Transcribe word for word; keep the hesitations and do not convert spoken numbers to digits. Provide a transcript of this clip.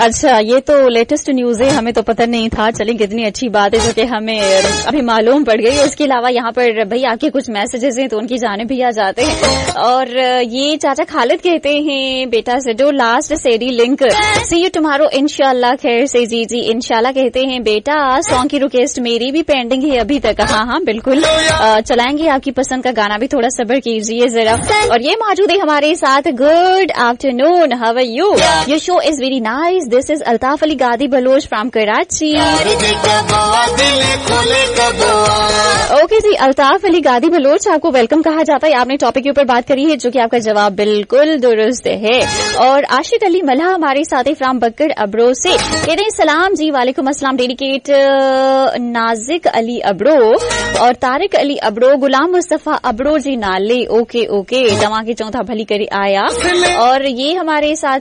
अच्छा, ये तो लेटेस्ट न्यूज है, हमें तो पता नहीं था। चलिए, कितनी अच्छी बात है जो कि हमें अभी मालूम पड़ गई। इसके अलावा यहाँ पर भाई आपके कुछ मैसेजेस हैं तो उनकी जाने भी आ जाते हैं। और ये चाचा खालिद कहते हैं बेटा से जो last सेडी link C you tomorrow इंशाल्लाह। खैर से जी जी इंशाल्लाह कहते हैं बेटा। सॉन्ग की रिक्वेस्ट मेरी भी पेंडिंग है अभी तक। हाँ हाँ बिल्कुल चलाएंगे आपकी पसंद का गाना भी, थोड़ा सब्र कीजिए जरा। और ये मौजूद है हमारे साथ। Good afternoon, how are you? Your show is very nice. This is Altaf Ali गादी बलोच फ्रॉम कराची। ओके जी, अल्ताफ अली गादी बलोच आपको वेलकम कहा जाता है। आपने टॉपिक के ऊपर बात करी है जो कि आपका जवाब बिल्कुल दुरुस्त है। और आशिक अली मल्हा हमारे साथ ही फ्रॉम बकर अब्रो से कहते हैं सलाम जी। वालेकुम अस्सलाम। डेडिकेट नाजिक अली अब्रो और तारिक अली अब्रो, गुलाम मुस्तफा अब्रो जी नाले। ओके ओके, तव्हां खे चऊं था भली करे आया। और ये हमारे साथ